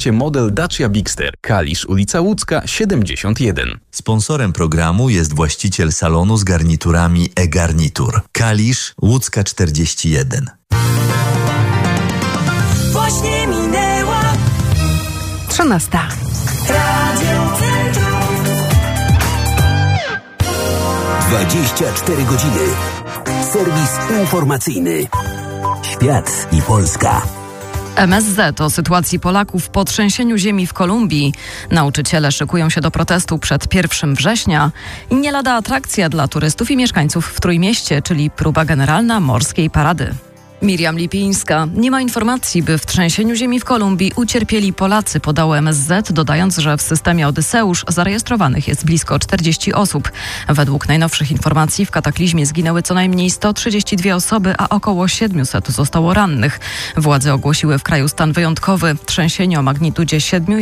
Poznacie model Dacia Bigster, Kalisz, ulica Łódzka, 71. Sponsorem programu jest właściciel salonu z garniturami e-Garnitur. Kalisz, Łódzka 41. Właśnie minęła 13. Radio Centrum. 24 godziny. Serwis informacyjny. Świat i Polska. MSZ o sytuacji Polaków po trzęsieniu ziemi w Kolumbii. Nauczyciele szykują się do protestu przed 1 września i nie lada atrakcja dla turystów i mieszkańców w Trójmieście, czyli próba generalna morskiej parady. Miriam Lipińska. Nie ma informacji, by w trzęsieniu ziemi w Kolumbii ucierpieli Polacy, podało MSZ, dodając, że w systemie Odyseusz zarejestrowanych jest blisko 40 osób. Według najnowszych informacji w kataklizmie zginęły co najmniej 132 osoby, a około 700 zostało rannych. Władze ogłosiły w kraju stan wyjątkowy. Trzęsienie o magnitudzie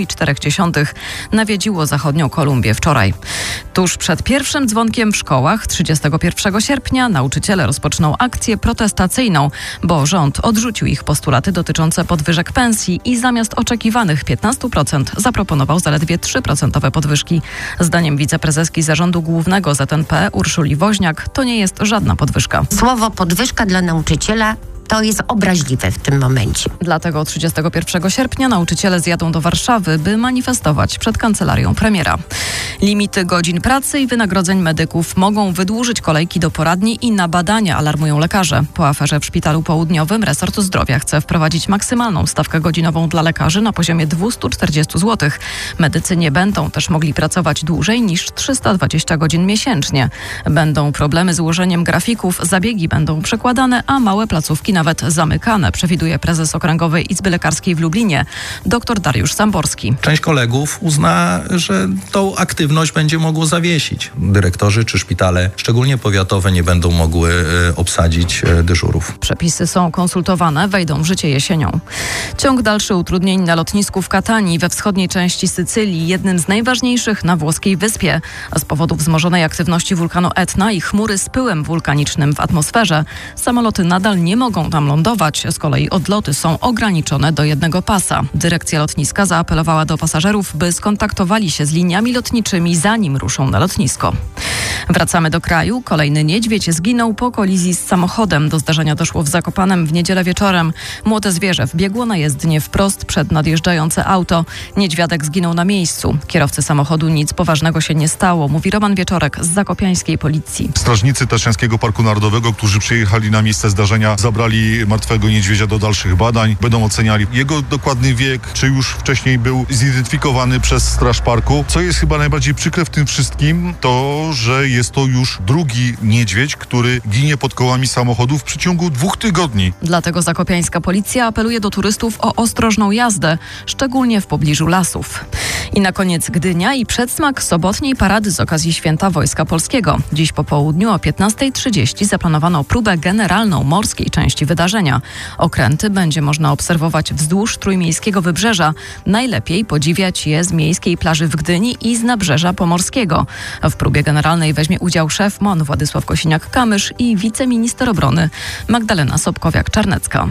7,4 nawiedziło zachodnią Kolumbię wczoraj. Tuż przed pierwszym dzwonkiem w szkołach 31 sierpnia nauczyciele rozpoczną akcję protestacyjną, bo rząd odrzucił ich postulaty dotyczące podwyżek pensji i zamiast oczekiwanych 15% zaproponował zaledwie 3% podwyżki. Zdaniem wiceprezeski Zarządu Głównego ZNP Urszuli Woźniak to nie jest żadna podwyżka. Słowo podwyżka dla nauczyciela to jest obraźliwe w tym momencie. Dlatego 31 sierpnia nauczyciele zjadą do Warszawy, by manifestować przed kancelarią premiera. Limity godzin pracy i wynagrodzeń medyków mogą wydłużyć kolejki do poradni i na badania, alarmują lekarze. Po aferze w Szpitalu Południowym resort zdrowia chce wprowadzić maksymalną stawkę godzinową dla lekarzy na poziomie 240 zł. Medycy nie będą też mogli pracować dłużej niż 320 godzin miesięcznie. Będą problemy z ułożeniem grafików, zabiegi będą przekładane, a małe placówki nawet zamykane, przewiduje prezes Okręgowej Izby Lekarskiej w Lublinie, dr Dariusz Samborski. Część kolegów uzna, że tą aktywność będzie mogło zawiesić. Dyrektorzy czy szpitale, szczególnie powiatowe, nie będą mogły obsadzić dyżurów. Przepisy są konsultowane, wejdą w życie jesienią. Ciąg dalszy utrudnień na lotnisku w Katanii we wschodniej części Sycylii, jednym z najważniejszych na włoskiej wyspie. Z powodu wzmożonej aktywności wulkanu Etna i chmury z pyłem wulkanicznym w atmosferze, samoloty nadal nie mogą tam lądować. Z kolei odloty są ograniczone do jednego pasa. Dyrekcja lotniska zaapelowała do pasażerów, by skontaktowali się z liniami lotniczymi, zanim ruszą na lotnisko. Wracamy do kraju. Kolejny niedźwiedź zginął po kolizji z samochodem. Do zdarzenia doszło w Zakopanem w niedzielę wieczorem. Młode zwierzę wbiegło na jezdnię wprost przed nadjeżdżające auto. Niedźwiadek zginął na miejscu. Kierowcy samochodu nic poważnego się nie stało, mówi Roman Wieczorek z zakopiańskiej policji. Strażnicy Tatrzańskiego Parku Narodowego, którzy przyjechali na miejsce zdarzenia, zabrali martwego niedźwiedzia do dalszych badań. Będą oceniali jego dokładny wiek, czy już wcześniej był zidentyfikowany przez Straż Parku. Co jest chyba najbardziej przykre w tym wszystkim, to, że jest to już drugi niedźwiedź, który ginie pod kołami samochodów w przeciągu 2 tygodni. Dlatego zakopiańska policja apeluje do turystów o ostrożną jazdę, szczególnie w pobliżu lasów. I na koniec Gdynia i przedsmak sobotniej parady z okazji Święta Wojska Polskiego. Dziś po południu o 15:30 zaplanowano próbę generalną morskiej części wydarzenia. Okręty będzie można obserwować wzdłuż trójmiejskiego wybrzeża. Najlepiej podziwiać je z miejskiej plaży w Gdyni i z nabrzeża pomorskiego. W próbie generalnej weźmie udział szef MON Władysław Kosiniak-Kamysz i wiceminister obrony Magdalena Sobkowiak-Czarnecka.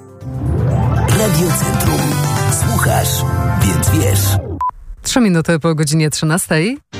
Radio Centrum. Słuchasz, więc wiesz. 3 minuty po godzinie 13.